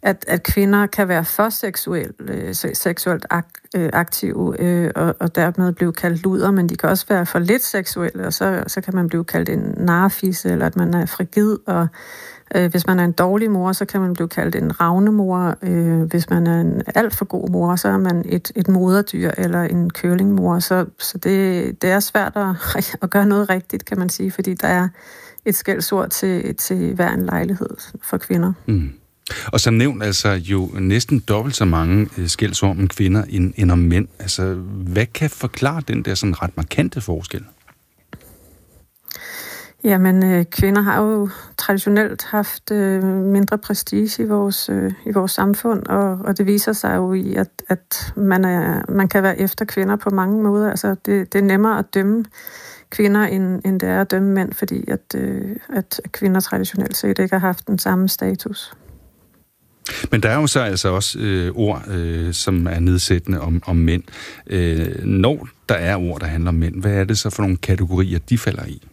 at kvinder kan være for seksuelt aktive, og dermed blive kaldt luder, men de kan også være for lidt seksuelle, og så kan man blive kaldt en narfisse, eller at man er frigid, og hvis man er en dårlig mor, så kan man blive kaldt en ravnemor. Hvis man er en alt for god mor, så er man et moderdyr eller en kølingmor. Så det er svært at gøre noget rigtigt, kan man sige, fordi der er et skældsord til hver en lejlighed for kvinder. Mm. Og som nævnt, altså jo næsten dobbelt så mange skældsord om kvinder end om mænd. Altså, hvad kan forklare den der sådan ret markante forskel? Jamen, kvinder har jo traditionelt haft mindre prestige i vores samfund, og det viser sig jo i, at man kan være efter kvinder på mange måder. Altså, det er nemmere at dømme kvinder, end det er at dømme mænd, fordi at kvinder traditionelt set ikke har haft den samme status. Men der er jo så altså også ord, som er nedsættende om mænd. Når der er ord, der handler om mænd, hvad er det så for nogle kategorier, de falder i?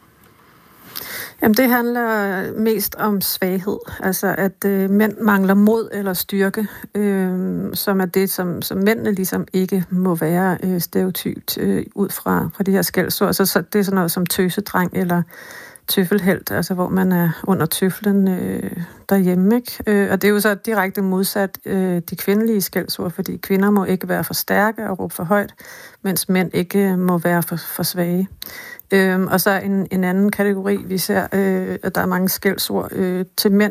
Jamen, det handler mest om svaghed. Altså, at mænd mangler mod eller styrke, som er det, som mændene ligesom ikke må være stereotypt ud fra de her skældsord. Så det er sådan noget som tøsedreng eller tøffelhelt, altså hvor man er under tøflen derhjemme, ikke? Og det er jo så direkte modsat de kvindelige skældsord, fordi kvinder må ikke være for stærke og råbe for højt, mens mænd ikke må være for svage. Og så en anden kategori, vi ser, at der er mange skældsord til mænd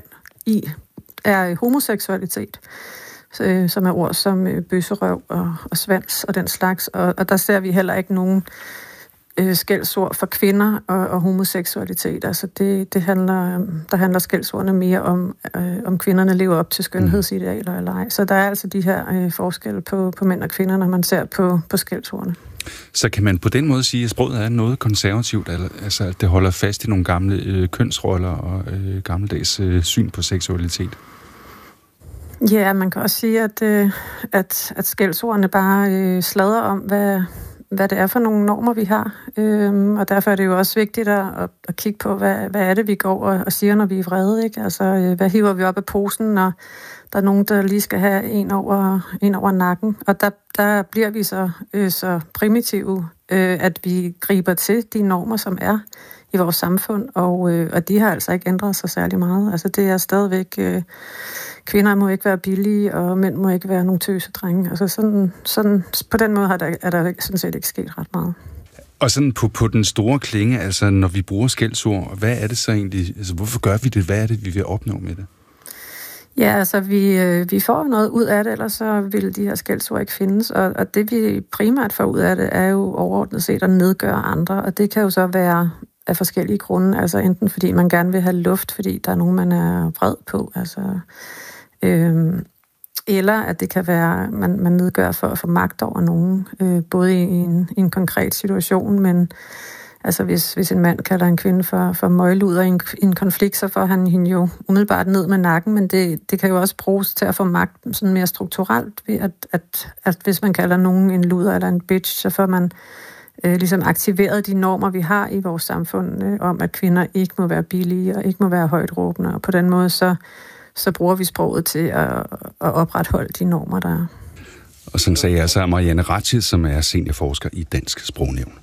er homoseksualitet, som er ord som bøsserøv og svans og den slags, og der ser vi heller ikke nogen skældsord for kvinder og homoseksualitet. Altså der handler skældsordene mere om kvinderne lever op til skønhedsidealer eller ej. Så der er altså de her forskelle på mænd og kvinder, når man ser på skældsordene. Så kan man på den måde sige, at sproget er noget konservativt, altså at det holder fast i nogle gamle kønsroller og gammeldags syn på seksualitet? Ja, man kan også sige, at skældsordene bare sladrer om, hvad det er for nogle normer, vi har. Og derfor er det jo også vigtigt at kigge på, hvad er det, vi går og siger, når vi er vrede, ikke? Altså, hvad hiver vi op af posen, når der er nogen, der lige skal have en over nakken? Og der bliver vi så primitive, at vi griber til de normer, som er i vores samfund, og de har altså ikke ændret sig særlig meget. Altså, det er stadigvæk... Kvinder må ikke være billige, og mænd må ikke være nogle tøsedrenge. Altså sådan, på den måde er der sådan set ikke sket ret meget. Og sådan på den store klinge, altså når vi bruger skældsord, hvad er det så egentlig? Altså hvorfor gør vi det? Hvad er det, vi vil opnå med det? Ja, altså vi får noget ud af det, ellers så vil de her skældsord ikke findes. Og det vi primært får ud af det, er jo overordnet set at nedgøre andre. Og det kan jo så være af forskellige grunde. Altså enten fordi man gerne vil have luft, fordi der er nogen, man er vred på. Altså... eller at det kan være, man nedgør for at få magt over nogen, både i en konkret situation, men altså hvis en mand kalder en kvinde for møgluder i en konflikt, så får han hende jo umiddelbart ned med nakken, men det kan jo også bruges til at få magt sådan mere strukturelt, ved at hvis man kalder nogen en luder eller en bitch, så får man ligesom aktiveret de normer, vi har i vores samfund, om at kvinder ikke må være billige og ikke må være højtråbende, og på den måde så bruger vi sproget til at opretholde de normer, der er. Og sådan sagde jeg så Marianne Ratche, som er seniorforsker i Dansk Sprognævn.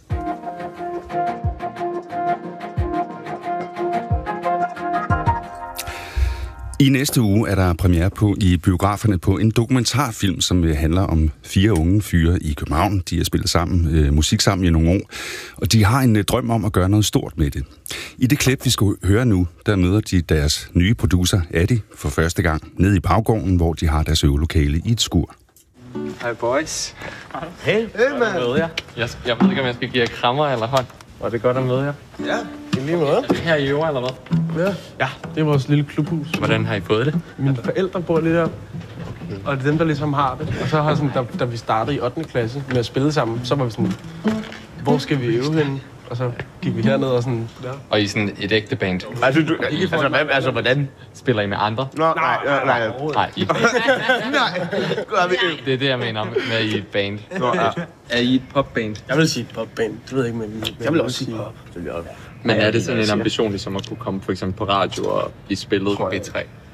I næste uge er der premiere i biograferne på en dokumentarfilm, som handler om 4 unge fyre i København. De har spillet sammen, musik sammen i nogle år, og de har en drøm om at gøre noget stort med det. I det klip, vi skal høre nu, der møder de deres nye producer, Adi, for første gang nede i baggården, hvor de har deres øvelokale i et skur. Hej boys. Hey man. Jeg ved ikke, om jeg skal give jer krammer eller hånd. Var det godt at møde jer? Ja, i lige måde. Her i øver, eller hvad? Ja, det er vores lille klubhus. Hvordan har I fået det? Mine forældre bor lige der, og det er dem, der ligesom har det. Og så har sådan, da vi startede i 8. klasse med at spille sammen, så var vi sådan, hvor skal vi øve henne? Og så gik vi herned og sådan... Ja. Og I sådan et ægte band? Altså, hvordan? Spiller I med andre? Nej. I det er det, jeg mener med I et band. Er I et popband? Jeg vil sige popband. Det ved jeg ikke, men... Jeg vil også sige pop. Men er det sådan en ambition, ligesom at kunne komme for eksempel på radio og blive spillet på B3?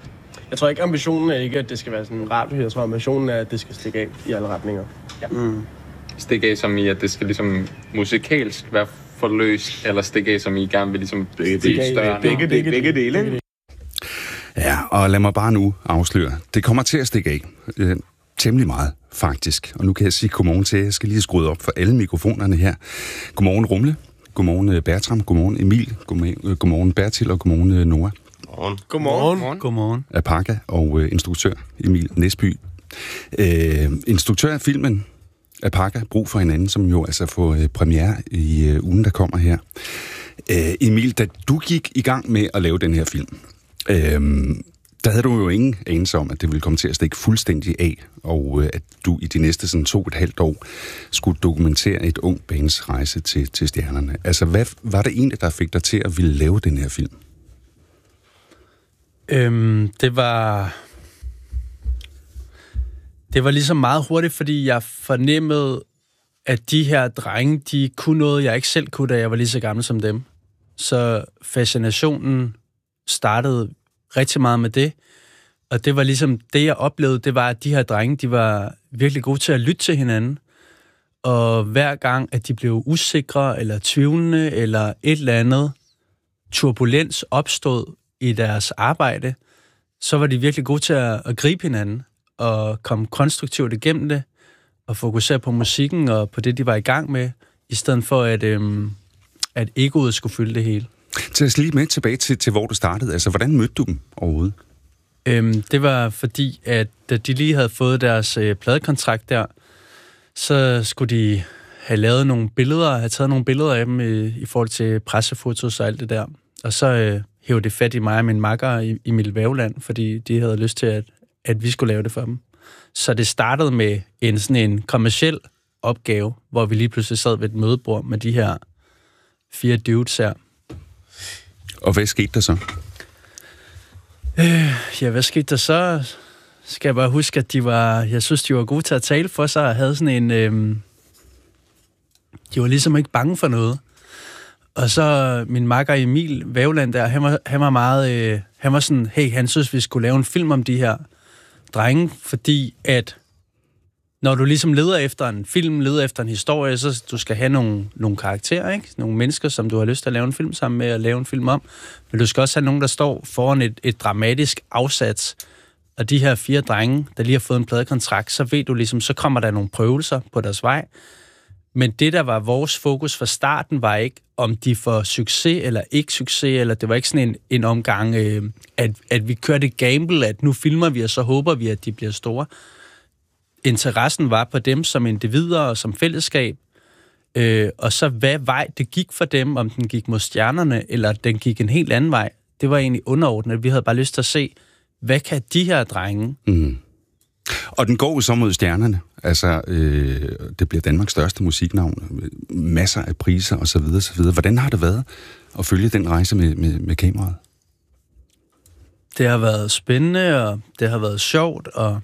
Jeg tror ikke, ambitionen er ikke, at det skal være sådan en radio. Jeg tror, ambitionen er, at det skal stikke af i alle retninger. Ja. Stikke af som i, at det skal ligesom musikalsk være forløst, eller stikke af som i gerne vil ligesom blive større? Begge dele. Ja, og lad mig bare nu afsløre. Det kommer til at stikke af. Temmelig meget, faktisk. Og nu kan jeg sige godmorgen til. Jeg skal lige skrue op for alle mikrofonerne her. Godmorgen Rumle. Godmorgen Bertram. Godmorgen Emil. Godmorgen Bertil og godmorgen Noah. Godmorgen. Apaka og instruktør Emil Næsby. Instruktør af filmen Apaka, Brug for hinanden, som jo altså får premiere i ugen, der kommer her. Emil, da du gik i gang med at lave den her film, der havde du jo ingen anelse om, at det ville komme til at stikke fuldstændig af, og at du i de næste sådan 2,5 år skulle dokumentere et ung bands rejse til stjernerne. Altså, hvad var det egentlig, der fik dig til at ville lave den her film? Det var ligesom meget hurtigt, fordi jeg fornemmede, at de her drenge, de kunne noget, jeg ikke selv kunne, da jeg var lige så gammel som dem. Så fascinationen startede rigtig meget med det. Og det var ligesom det, jeg oplevede, det var, at de her drenge, de var virkelig gode til at lytte til hinanden. Og hver gang, at de blev usikre, eller tvivlende, eller et eller andet turbulens opstod i deres arbejde, så var de virkelig gode til at gribe hinanden, og komme konstruktivt igennem det, og fokusere på musikken, og på det, de var i gang med, i stedet for, at egoet skulle fylde det hele. Tag os lige med tilbage til hvor du startede. Altså, hvordan mødte du dem overhovedet? Det var fordi, at da de lige havde fået deres pladekontrakt der, så skulle de have lavet nogle billeder, have taget nogle billeder af dem i forhold til pressefotos og alt det der. Og så hævde det fat i mig og min makker Emil Vævland, fordi de havde lyst til, at vi skulle lave det for dem. Så det startede med sådan en kommerciel opgave, hvor vi lige pludselig sad ved et mødebord med de her 4 dudes her. Og hvad skete der så? Hvad skete der så? Skal jeg bare huske, at jeg synes, de var gode til at tale for sig, og havde sådan en... de var ligesom ikke bange for noget. Og så min makker Emil Vævland der, han var meget... han var sådan, han synes, vi skulle lave en film om de her drenge, fordi at når du ligesom leder efter en film, leder efter en historie, så du skal have nogle karakterer, ikke? Nogle mennesker, som du har lyst til at lave en film sammen med, og lave en film om. Men du skal også have nogen, der står foran et dramatisk afsats. Og de her 4 drenge, der lige har fået en pladekontrakt, så ved du ligesom, så kommer der nogle prøvelser på deres vej. Men det, der var vores fokus fra starten, var ikke, om de får succes eller ikke succes, eller det var ikke sådan en omgang, at vi kørte gamble, at nu filmer vi, og så håber vi, at de bliver store. Interessen var på dem som individer og som fællesskab, og så hvad vej det gik for dem, om den gik mod stjernerne, eller den gik en helt anden vej. Det var egentlig underordnet. Vi havde bare lyst til at se, hvad kan de her drenge? Mm. Og den går jo så mod stjernerne. Altså, det bliver Danmarks største musiknavn. Masser af priser osv. osv. Hvordan har det været at følge den rejse med kameraet? Det har været spændende, og det har været sjovt, og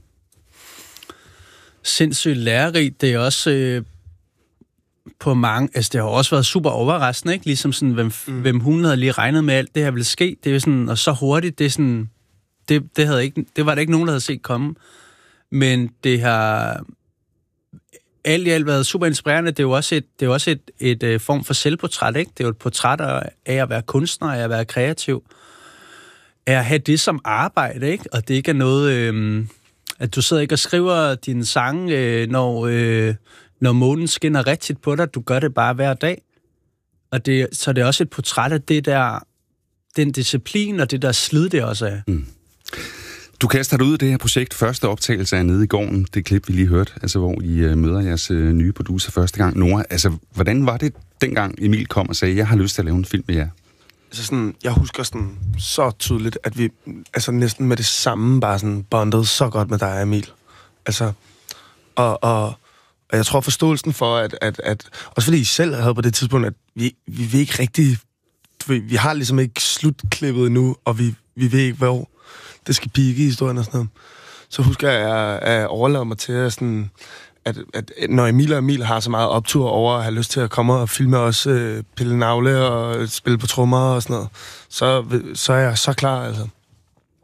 sindssygt lærerigt. Det er også på mange... Altså, det har også været super overraskende, ikke? Ligesom sådan, hvem hun havde lige regnet med alt det her ville ske. Det er jo sådan, og så hurtigt, det er sådan... Det var der ikke nogen, der havde set komme. Men det har alt i alt været super inspirerende. Det er jo også et form for selvportræt, ikke? Det er jo et portræt af at være kunstner, af at være kreativ. Af at have det som arbejde, ikke? Og det ikke er noget... at du sidder ikke og skriver dine sange, når månen skinner rigtigt på dig. Du gør det bare hver dag. Og så det er også et portræt af det der... Den disciplin og det der slid, det også er. Mm. Du kaster dig ud i det her projekt. Første optagelse er nede i gården. Det klip, vi lige hørte, altså hvor I møder jeres nye producer første gang. Noah, altså, hvordan var det dengang Emil kom og sagde, jeg har lyst til at lave en film med jer? Altså sådan, jeg husker sådan så tydeligt, at vi altså næsten med det samme bare sådan bondede så godt med dig, Emil. Altså, og jeg tror forståelsen for, at også fordi I selv havde på det tidspunkt, at vi vil ikke rigtig... Vi har ligesom ikke slutklippet endnu, og vi ved ikke, hvor det skal pike i historien og sådan noget. Så husker jeg at overlade mig til at sådan... At når Emil har så meget optur over at have lyst til at komme og filme os, pille navle og spille på trommer og sådan noget, så er jeg så klar, altså.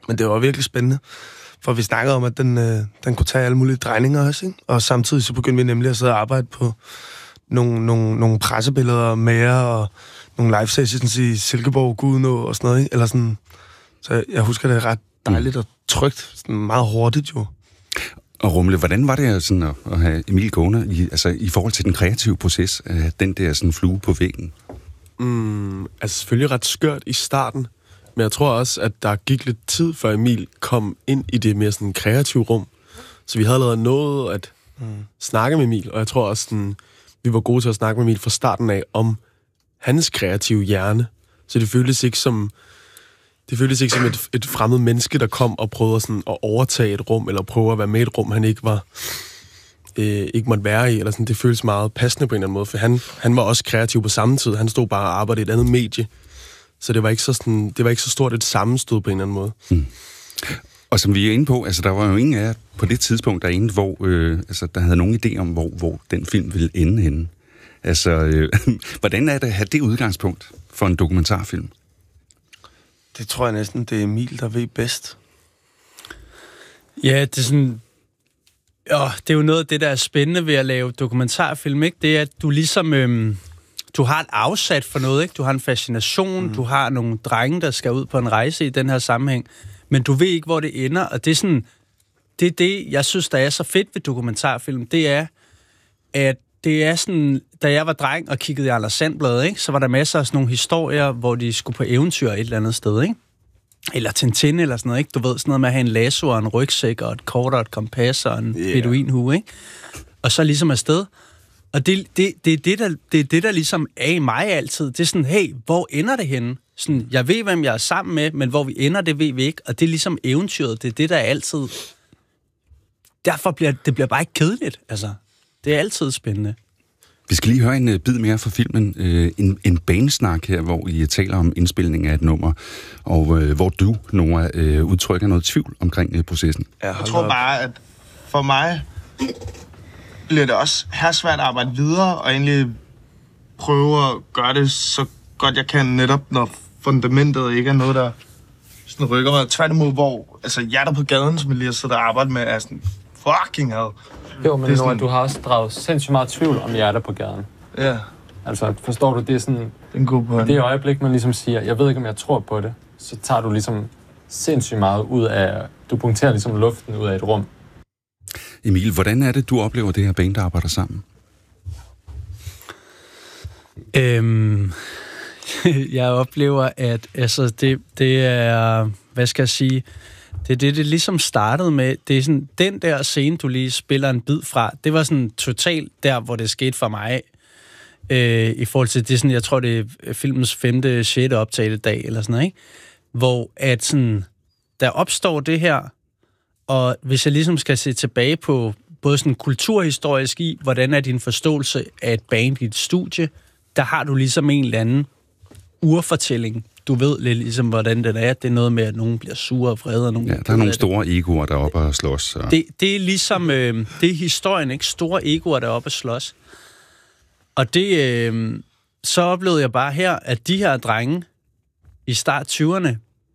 Men det var virkelig spændende, for vi snakkede om, at den kunne tage alle mulige drejninger også, ikke? Og samtidig så begyndte vi nemlig at sidde og arbejde på nogle pressebilleder mere, og nogle live sessions i Silkeborg, Gudenå og sådan noget, ikke? Eller sådan. Så jeg husker, det er ret dejligt og trygt, sådan meget hurtigt jo. Og Rumle, hvordan var det sådan at have Emil gående i forhold til den kreative proces, den der sådan flue på væggen? Altså selvfølgelig ret skørt i starten, men jeg tror også, at der gik lidt tid, før Emil kom ind i det mere sådan kreative rum. Så vi havde allerede nået at snakke med Emil, og jeg tror også, sådan, vi var gode til at snakke med Emil fra starten af om hans kreative hjerne. Så det føltes ikke som et fremmed menneske, der kom og prøvede sådan at overtage et rum, eller prøve at være med i et rum, han ikke måtte være i, eller sådan. Det føltes meget passende på en eller anden måde, for han var også kreativ på samme tid. Han stod bare og arbejdede i et andet medie, så det var ikke så stort et sammenstød på en eller anden måde. Og som vi er inde på, altså der var jo ingen af jer på det tidspunkt derinde, hvor der havde nogen idé om, hvor den film ville ende henne. Altså, hvordan er det at have det udgangspunkt for en dokumentarfilm? Det tror jeg næsten, det er Emil, der ved bedst. Ja, det er sådan... det er jo noget af det, der er spændende ved at lave dokumentarfilm, ikke? Det er, at du ligesom... du har et afsat for noget, ikke? Du har en fascination, du har nogle drenge, der skal ud på en rejse i den her sammenhæng, men du ved ikke, hvor det ender, og det er sådan... Det, jeg synes, der er så fedt ved dokumentarfilm, det er, at det er sådan, da jeg var dreng og kiggede i Anders Sandblad, ikke, så var der masser af sådan nogle historier, hvor de skulle på eventyr et eller andet sted, ikke? Eller Tintin eller sådan noget, ikke? Du ved, sådan noget med at have en lasso og en rygsæk og et kort og et kompas og en beduinhue, ikke? Og så ligesom afsted. Og det er det, der ligesom er i mig altid. Det er sådan, hey, hvor ender det henne? Sådan, jeg ved, hvem jeg er sammen med, men hvor vi ender, det ved vi ikke. Og det er ligesom eventyret. Det er det, der er altid... Derfor bliver det bare ikke kedeligt, altså. Det er altid spændende. Vi skal lige høre en bid mere fra filmen. En banesnak her, hvor I taler om indspilning af et nummer, og hvor du, Nora, udtrykker noget tvivl omkring processen. Jeg tror bare, at for mig bliver det også her svært at arbejde videre, og egentlig prøve at gøre det så godt jeg kan, netop når fundamentet ikke er noget, der sådan rykker mig. Tværtimod, hvor jeg der på gaden, som jeg lige har siddet og arbejdet med, er sådan fucking had. Jo, men Nora, du har også draget sindssygt meget tvivl om hjerter på gaden. Ja. Altså, forstår du, det er sådan... Den god på det øjeblik, man ligesom siger, jeg ved ikke, om jeg tror på det, så tager du ligesom sindssygt meget ud af... Du punkterer ligesom luften ud af et rum. Emil, hvordan er det, du oplever det her band, der arbejder sammen? Jeg oplever, at altså, det er... Hvad skal jeg sige... Det ligesom startede med, det er sådan, den der scene, du lige spiller en bid fra, det var sådan totalt der, hvor det skete for mig, i forhold til det sådan, jeg tror, det er filmens 5., 6. optagedag, eller sådan noget, ikke? Hvor at sådan, der opstår det her, og hvis jeg ligesom skal se tilbage på, både sådan kulturhistorisk i, hvordan er din forståelse af et band i et studie, der har du ligesom en eller anden urfortælling. Du ved lidt ligesom, hvordan den er. Det er noget med, at nogen bliver sure og vrede. Og nogen der er nogle store egoer deroppe og slås. Og... Det er ligesom, det er historien, ikke? Store egoer deroppe og slås. Og det, så oplevede jeg bare her, at de her drenge i start 20'erne,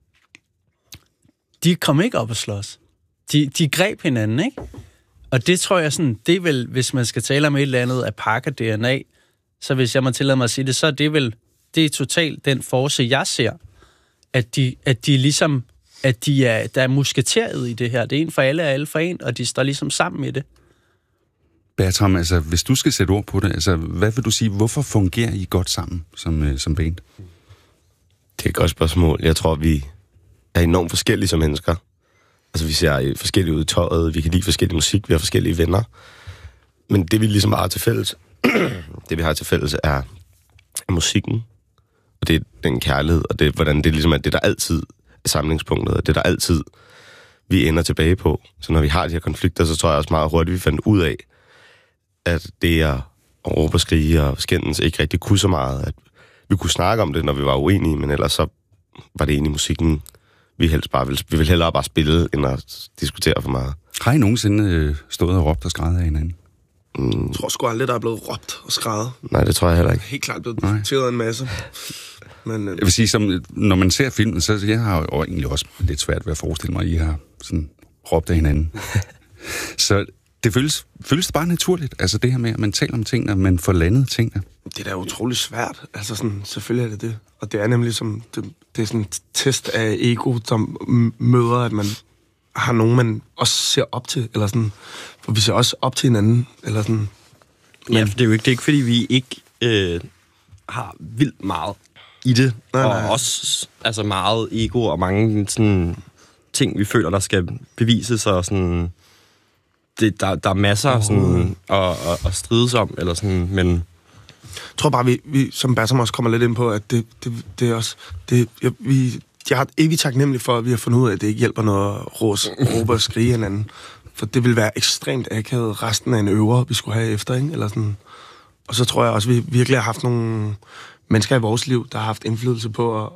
de kom ikke op og slås. De greb hinanden, ikke? Og det tror jeg sådan, det er vel, hvis man skal tale om et eller andet af pakker-DNA, så hvis jeg må tillade mig at sige det, så er det vel, det er totalt den force, jeg ser, at de ligesom, at der er musketeret i det her. Det er en for alle og alle for en, og de står ligesom sammen i det. Bertram, altså, hvis du skal sætte ord på det, altså, hvad vil du sige, hvorfor fungerer I godt sammen som band? Det er et godt spørgsmål. Jeg tror, vi er enormt forskellige som mennesker. Altså, vi ser forskellige ud i tøjet, vi kan lide forskellig musik, vi har forskellige venner. Men det, vi ligesom har til fælles, er musikken, og det er den kærlighed, og det er, hvordan det ligesom er det, der altid er samlingspunktet, og det, der altid vi ender tilbage på. Så når vi har de her konflikter, så tror jeg også meget hurtigt, vi fandt ud af, at det at råbe og skrige og skændes ikke rigtig kunne så meget, at vi kunne snakke om det, når vi var uenige, men ellers så var det egentlig musikken, vi ville hellere bare spille, end at diskutere for meget. Har I nogensinde stået og råbt og skrædet af hinanden? Jeg tror sgu aldrig, der er blevet råbt og skrevet. Nej, det tror jeg heller ikke. Helt klart blevet diskuteret en masse. Men, Jeg vil sige, som, når man ser filmen, så jeg har jo egentlig også lidt svært ved at forestille mig, at I har sådan råbt af hinanden. Så det føles bare naturligt, altså det her med, at man taler om tingene, og man får landet tingene. Det er da utroligt svært. Altså sådan, selvfølgelig er det det. Og det er nemlig som, det er sådan en test af ego, som møder, at man har nogen, man også ser op til, eller sådan, for vi ser også op til hinanden, eller sådan. Men... Ja, for det er jo ikke fordi vi ikke har vildt meget i det, nej. Og også altså meget ego og mange sådan ting, vi føler, der skal bevises, og sådan, der er masser sådan, at strides om, eller sådan, men... Jeg tror bare, vi som Bassam også kommer lidt ind på, at det er også... Jeg er evigt taknemmelig for, at vi har fundet ud af, at det ikke hjælper noget at råbe og skrige hinanden. For det vil være ekstremt akavet resten af en øvre, vi skulle have efter, ikke? Eller sådan. Og så tror jeg også, at vi virkelig har haft nogle mennesker i vores liv, der har haft indflydelse på,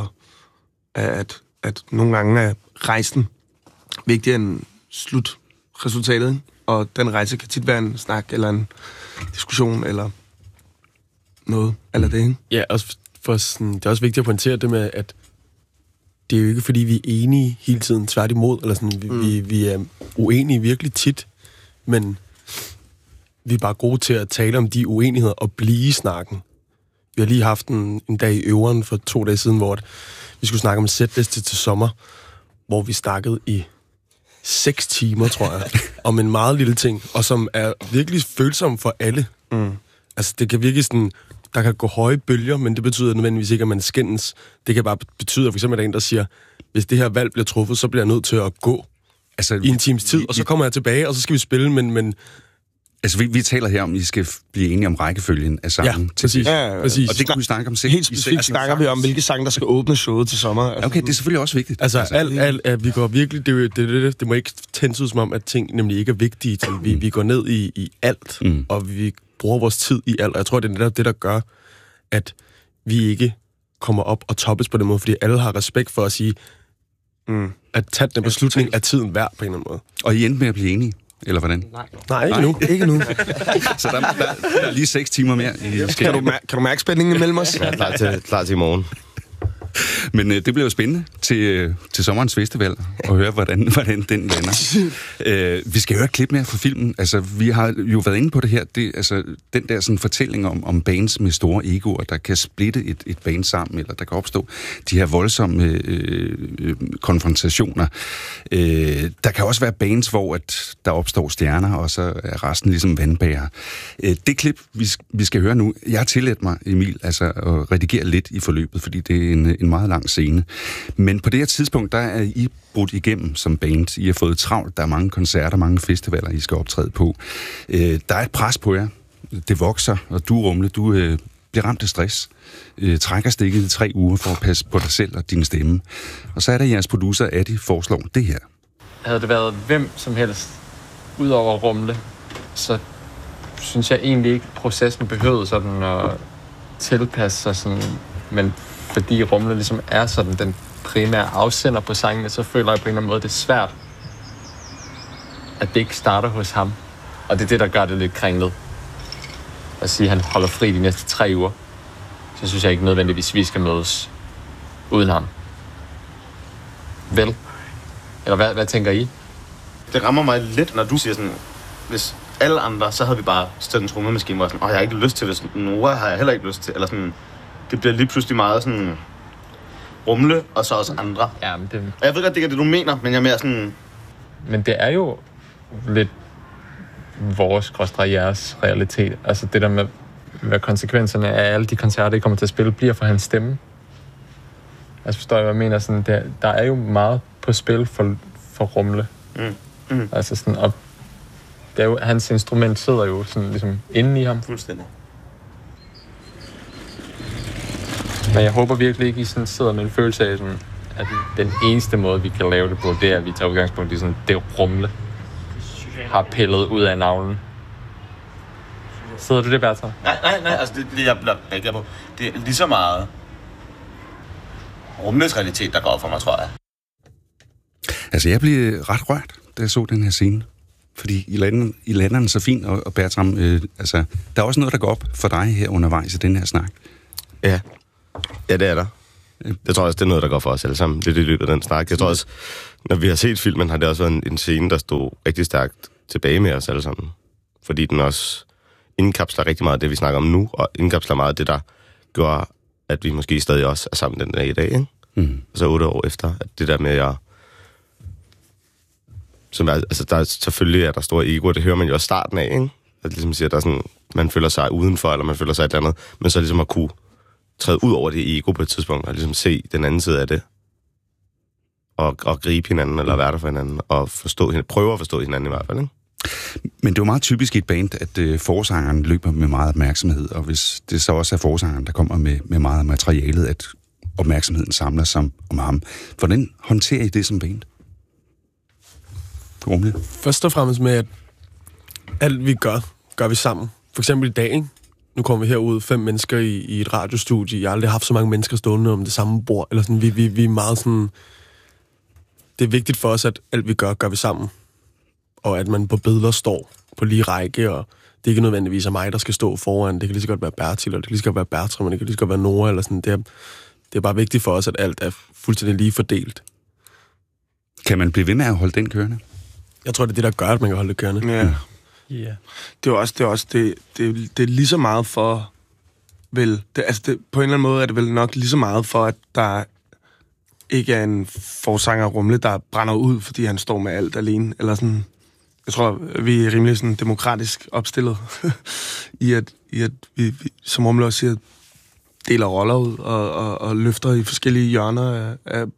at nogle gange er rejsen vigtigere end slutresultatet, ikke? Og den rejse kan tit være en snak, eller en diskussion, eller noget, eller det, ikke? Ja, også for sådan, det er også vigtigt at pointere det med, at det er jo ikke, fordi vi er enige hele tiden, tværtimod, eller sådan, vi er uenige virkelig tit, men vi er bare gode til at tale om de uenigheder og blive i snakken. Vi har lige haft en dag i øveren for 2 dage siden, hvor vi skulle snakke om en setliste til sommer, hvor vi snakkede i 6 timer, tror jeg, om en meget lille ting, og som er virkelig følsom for alle. Altså, det kan virkelig sådan... Der kan gå høje bølger, men det betyder nødvendigvis ikke, at man skændes. Det kan bare betyde, at for eksempel der er en, der siger, hvis det her valg bliver truffet, så bliver jeg nødt til at gå i en times tid, og så kommer jeg tilbage, og så skal vi spille, men... Altså, vi taler her om, at I skal blive enige om rækkefølgen af sangen. Ja, præcis. Præcis. Og det kan vi snakke om selv. Helt specifikt snakker vi om, hvilke sange, der skal åbne showet til sommer. Altså, okay, det er selvfølgelig også vigtigt. Altså, vi går virkelig... Det må ikke tændes ud som om, at ting nemlig ikke er vigtige. Vi går ned i alt, og vi bruger vores tid i alt. Og jeg tror, det er netop det, der gør, at vi ikke kommer op og toppes på den måde, fordi alle har respekt for at sige, at tage den beslutning af tiden værd på en eller anden måde. Og I endte med at blive enige? Eller hvordan? Nej, ikke nu. Ikke nu. Så der er lige 6 timer mere. Kan du mærke spændingen imellem os? Jeg er klar til i morgen. Men det bliver jo spændende til sommerens festival at høre, hvordan den lander. Vi skal høre et klip mere fra filmen. Altså, vi har jo været inde på det her. Altså, den der sådan fortælling om bands med store egoer, der kan splitte et band sammen, eller der kan opstå de her voldsomme konfrontationer. Der kan også være bands, hvor der opstår stjerner, og så er resten ligesom vandbærer. Det klip, vi skal høre nu, jeg har tilladt mig, Emil, altså at redigere lidt i forløbet, fordi det er en meget lang scene. Men på det her tidspunkt, der er I brudt igennem som band. I har fået travlt. Der er mange koncerter, mange festivaler, I skal optræde på. Der er et pres på jer. Det vokser, og du, Rumle, du bliver ramt af stress. Trækker stikket i 3 uger for at passe på dig selv og din stemme. Og så er der jeres producer, Adi, foreslår det her. Havde det været hvem som helst, ud over Rumle, så synes jeg egentlig ikke, processen behøvede sådan at tilpasse sig sådan, men fordi Rumle ligesom er sådan den primære afsender på sangene, så føler jeg på en eller anden måde, det er svært, at det ikke starter hos ham. Og det er det, der gør det lidt kringlet. At sige, at han holder fri de næste 3 uger, så synes jeg ikke nødvendigvis, vi skal mødes uden ham. Vel? Eller hvad tænker I? Det rammer mig lidt, når du siger sådan, hvis alle andre, så havde vi bare stået en trommemaskine, hvor jeg sådan, jeg har ikke lyst til det. Nora har jeg heller ikke lyst til. Eller sådan, det bliver lige pludselig meget sådan Rumle, og så også andre. Ja, men det... Og jeg ved godt, det er det, du mener, men jeg er mere sådan... Men det er jo lidt vores/jeres realitet. Altså det der med, hvad konsekvenserne af alle de koncerter, I kommer til at spille, bliver for hans stemme. Altså forstår jeg, hvad jeg mener? Sådan, der er jo meget på spil for Rumle. Altså sådan, og det er jo, hans instrument sidder jo sådan ligesom inde i ham. Fuldstændig. Men jeg håber virkelig ikke, I sådan sidder med en følelse af, sådan, at den eneste måde, vi kan lave det på, det er, at vi tager udgangspunkt i sådan, det Rumle har pillet ud af navlen. Sidder du det, Bertram? Nej, altså det jeg bliver på. Det er lige så meget Rumles realitet, der går for mig, tror jeg. Altså, jeg blev ret rørt, da jeg så den her scene. Fordi I lander så fint, og Bertram, altså, der er også noget, der går op for dig her undervejs i den her snak. Ja, det er der. Jeg tror også, det er noget, der går for os alle sammen, lidt i løbet af den snak. Jeg tror også, når vi har set filmen, har det også været en scene, der stod rigtig stærkt tilbage med os alle sammen. Fordi den også indkapsler rigtig meget af det, vi snakker om nu, og indkapsler meget af det, der gør, at vi måske stadig også er sammen den dag i dag, ikke? Mm. Og så 8 år efter, at det der med at... altså, der er selvfølgelig der store ego, det hører man jo også starten af, ikke? At ligesom siger, der er sådan, man føler sig udenfor, eller man føler sig et eller andet, men så ligesom at kunne træde ud over det ego på et tidspunkt, og ligesom se den anden side af det, og gribe hinanden, eller være der for hinanden, og prøve at forstå hinanden i hvert fald, ikke? Men det er jo meget typisk i et band, at forsangeren løber med meget opmærksomhed, og hvis det så også er forsangeren, der kommer med meget af materialet, at opmærksomheden samler sig om ham. Hvordan håndterer I det som band? Rumle? Først og fremmest med, at alt vi gør vi sammen. For eksempel i dag, ikke? Nu kommer vi herud 5 mennesker i et radiostudie. Jeg har aldrig haft så mange mennesker stående om det samme bord. Eller sådan, vi er meget sådan... Det er vigtigt for os, at alt vi gør vi sammen. Og at man på billeder står på lige række, og det er ikke nødvendigvis af mig, der skal stå foran. Det kan lige så godt være Bertil, og det kan lige så godt være Bertram, og det kan lige så godt være Nora, eller sådan. Det er bare vigtigt for os, at alt er fuldstændig lige fordelt. Kan man blive ved med at holde den kørende? Jeg tror, det er det, der gør, at man kan holde det kørende. Ja. Yeah. Det er lige så meget for... på en eller anden måde er det vel nok lige så meget for, at der ikke er en forsanger Rumle, der brænder ud, fordi han står med alt alene, eller sådan... Jeg tror, vi er rimelig sådan demokratisk opstillet i at vi, som Rumle også siger, deler roller ud og løfter i forskellige hjørner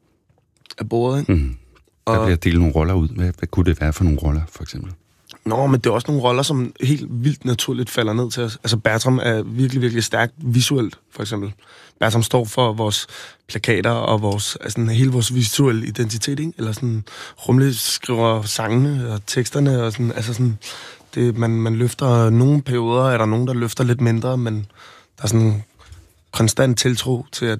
af bordet, ikke? Mm. Der bliver delt nogle roller ud. Hvad kunne det være for nogle roller, for eksempel? Nå, men det er også nogle roller, som helt vildt naturligt falder ned til os. Altså, Bertram er virkelig, virkelig stærkt visuelt, for eksempel. Bertram står for vores plakater og vores, altså, hele vores visuelle identitet, ikke? Eller sådan, Rumle skriver sangene og teksterne, og sådan, altså sådan, det, man løfter nogle perioder, er der nogen, der løfter lidt mindre, men der er sådan en konstant tiltro til,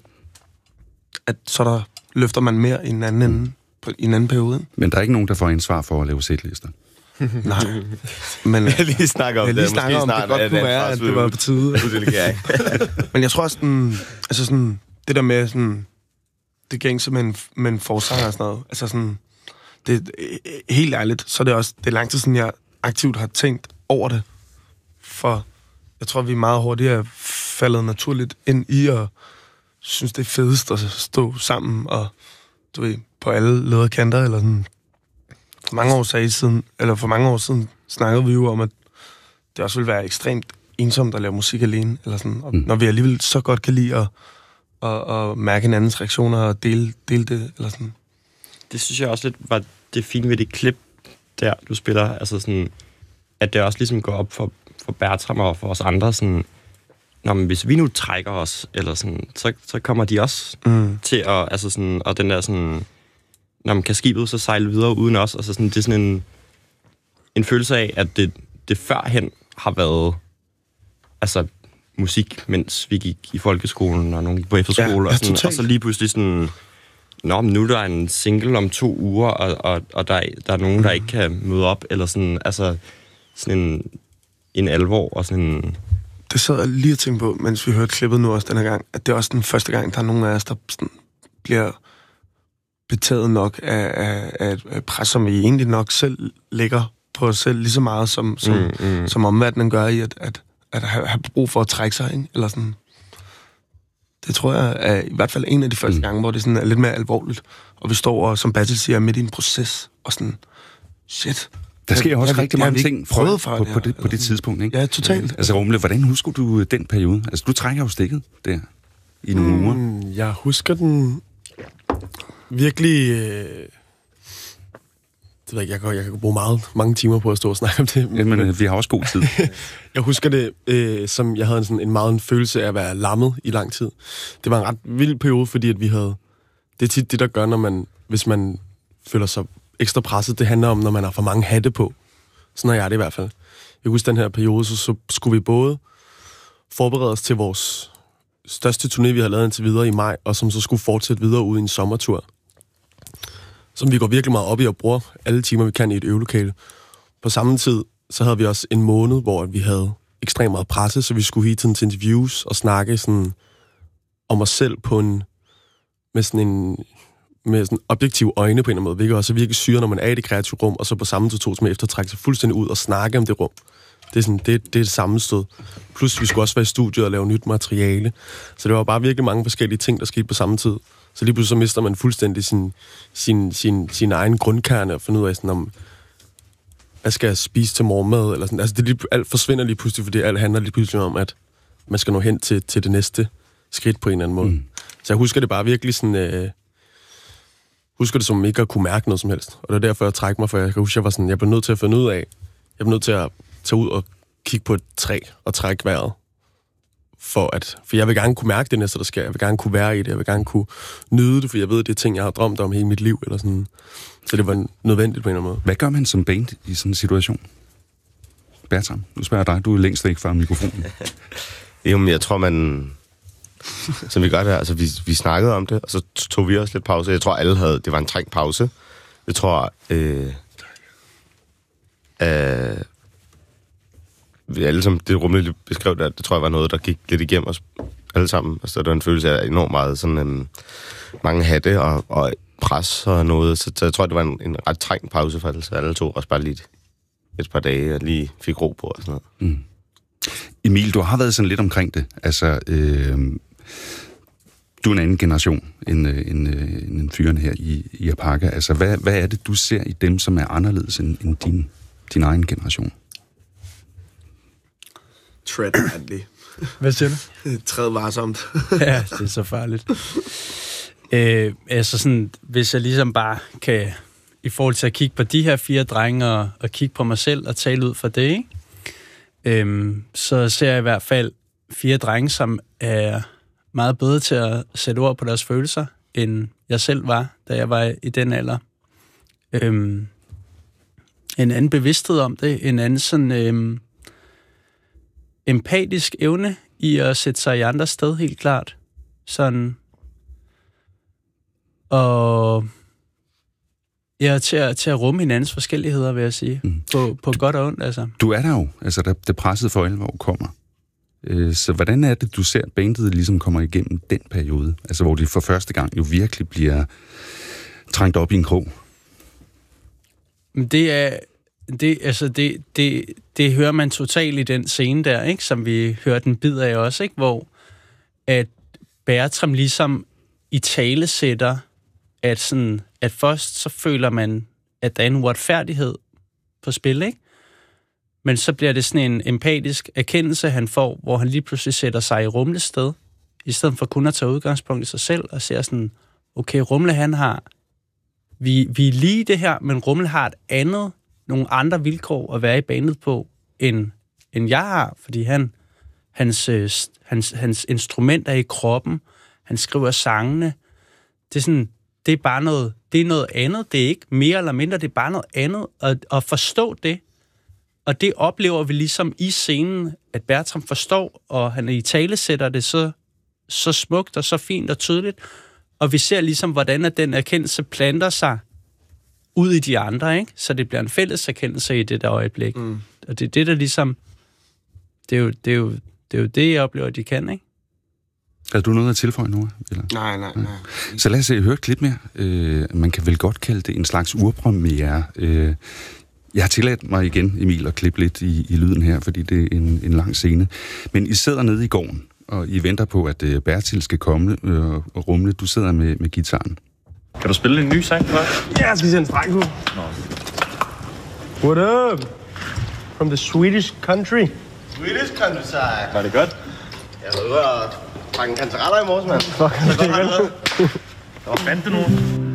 at så der løfter man mere i en anden i en anden periode. Men der er ikke nogen, der får ansvar for at lave sætlister? Nej. Men jeg lige snakker om det. Det godt kunne være, at det var på tide. Men jeg tror også, sådan, det der med sådan, det gængse med en forsanger og sådan noget, altså sådan, det helt ærligt, så er det også, det er lang tid siden, jeg aktivt har tænkt over det. For jeg tror, vi er meget hurtigt er faldet naturligt ind i, og synes, det er fedest at stå sammen, og du ved, på alle lederkanter, eller sådan. For mange år siden snakkede vi jo om, at det også ville være ekstremt ensomt at lave musik alene, eller sådan. Og når vi alligevel så godt kan lide at mærke hinandens reaktioner og dele det, eller sådan. Det synes jeg også lidt var det fine ved det klip, der du spiller, altså sådan, at det også ligesom går op for Bertram og for os andre, sådan, når man, hvis vi nu trækker os, eller sådan, så kommer de også til at, altså sådan, og den der sådan, når man kan skibet så sejle videre uden os, altså sådan, det er sådan en følelse af, at det førhen har været, altså musik, mens vi gik i folkeskolen, og nogen gik på efterskole, og så lige pludselig sådan, nu er der en single om 2 uger, og der er nogen, der ikke kan møde op, eller sådan, altså sådan en alvor, og sådan en... Det sad jeg lige og tænkte på, mens vi hørte klippet nu også denne gang, at det er også den første gang, der er nogen af os, der sådan bliver betaget nok af pres, som vi egentlig nok selv lægger på os selv, lige så meget som omverdenen gør i at have brug for at trække sig, ikke? Eller sådan. Det tror jeg er i hvert fald en af de første gange, hvor det sådan er lidt mere alvorligt, og vi står og, som Bertil siger, midt i en proces, og sådan, shit. Der sker også rigtig mange ting på det tidspunkt, ikke? Ja, totalt. Altså Rumle, hvordan husker du den periode? Altså, du trækker jo stikket der i nogle uger. Jeg husker den virkelig... det ved jeg kan bruge mange timer på at stå og snakke om det. Men vi har også god tid. Jeg husker det, som jeg havde en følelse af at være lammet i lang tid. Det var en ret vild periode, fordi at vi havde... Det er tit det, der gør, hvis man føler sig ekstra presset. Det handler om, når man har for mange hatte på. Sådan er jeg det i hvert fald. Jeg husker den her periode, så skulle vi både forberede os til vores største turné, vi havde lavet indtil videre i maj, og som så skulle fortsætte videre ud i en sommertur, som vi går virkelig meget op i og bruger alle timer, vi kan i et øvelokale. på samme tid, så havde vi også en måned, hvor vi havde ekstremt meget presse, så vi skulle hele tiden til interviews og snakke sådan om os selv på med sådan objektive øjne på en eller anden måde, hvilket også er virkelig syre, når man er i det kreative rum, og så på samme tid 2 timer efter trække sig fuldstændig ud og snakke om det rum. Det er sådan, det er det sammenstød. Plus vi skulle også være i studiet og lave nyt materiale. Så det var bare virkelig mange forskellige ting, der skete på samme tid. Så lige pludselig så mister man fuldstændig sin egen grundkerne og finder ud af sådan om, hvad skal jeg spise til morgenmad? Eller sådan. Altså alt forsvinder lige pludselig, fordi alt handler lige pludselig om, at man skal nå hen til det næste skridt på en eller anden måde. Mm. Så jeg husker det bare virkelig sådan... husker det som ikke at kunne mærke noget som helst. Og det er derfor, jeg trækker mig, for jeg kan huske, jeg var sådan, jeg blev nødt til at finde ud af, jeg blev nødt til at tage ud og kigge på et træ og trække vejret. For jeg vil gerne kunne mærke det næste, der sker. Jeg vil gerne kunne være i det. Jeg vil gerne kunne nyde det, for jeg ved, det er ting, jeg har drømt om hele mit liv. Eller sådan. Så det var nødvendigt på en eller anden måde. Hvad gør man som band i sådan en situation? Bertram, nu spørger jeg dig. Du er længst væk fra mikrofonen. Jamen, jeg tror, som vi gør det, altså vi snakkede om det, og så tog vi også lidt pause. Jeg tror, alle havde... Det var en trængt pause. Jeg tror... vi alle som det rummeligt beskrev det tror jeg var noget, der gik lidt igennem os alle sammen. Altså, det var en følelse af enormt meget sådan mange hatte og pres og noget. Så jeg tror, det var en ret trængt pause for alle. Så alle tog også bare lige et par dage og lige fik ro på og sådan noget. Mm. Emil, du har været sådan lidt omkring det. Altså, du er en anden generation end fyrene her i Apaka. Altså, hvad er det, du ser i dem, som er anderledes end din egen generation? Tread lightly. Hvad siger du? Træd varsomt. Ja, det er så farligt. Altså sådan, hvis jeg ligesom bare kan, i forhold til at kigge på de her 4 drenge og kigge på mig selv og tale ud fra det, ikke? Så ser jeg i hvert fald 4 drenge, som er meget bedre til at sætte ord på deres følelser, end jeg selv var, da jeg var i den alder. En anden bevidsthed om det, en anden sådan... empatisk evne i at sætte sig i andres sted, helt klart. Sådan. Og ja, til at rumme hinandens forskelligheder, vil jeg sige. Mm. På godt og ondt, altså. Du er der jo. Altså, det pressede for alvor kommer. Så hvordan er det, du ser, at bandet ligesom kommer igennem den periode? Altså, hvor de for første gang jo virkelig bliver trængt op i en krog? Det hører man totalt i den scene der, ikke? Som vi hørte en bid af også, ikke? Hvor at Bertram ligesom i tale sætter, at først så føler man, at der er en uretfærdighed på spil, ikke? Men så bliver det sådan en empatisk erkendelse, han får, hvor han lige pludselig sætter sig i Rumles sted, i stedet for kun at tage udgangspunkt i sig selv, og ser sådan, okay, Rumle han har, vi er lige det her, men Rumle har nogle andre vilkår at være i bandet på, end jeg har, fordi hans instrument er i kroppen, han skriver sangene, det er bare noget, det er noget andet, det er ikke mere eller mindre, det er bare noget andet, at forstå det, og det oplever vi ligesom i scenen, at Bertram forstår, og han i tale sætter det så smukt og så fint og tydeligt, og vi ser ligesom, hvordan at den erkendelse planter sig ud i de andre, ikke? Så det bliver en fælles erkendelse i det der øjeblik. Mm. Og det er det, der ligesom... Det er jo det, jeg oplever, at de kan, ikke? Er du noget at tilføje nu? Eller? Nej. Så lad os høre et klip mere. Man kan vel godt kalde det en slags urpremiere. Jeg har tilladt mig igen, Emil, at klippe lidt i lyden her, fordi det er en lang scene. Men I sidder nede i gården, og I venter på, at Bertil skal komme og Rumle. Du sidder med guitaren. Kan du spille en ny sang for os? Ja, jeg skal se en streng på. What up? From the Swedish country. Swedish countryside. Var det godt? Jeg var ude og trække kantareller i morges, mand. Fuck, det er godt. Hvad fandt du nu?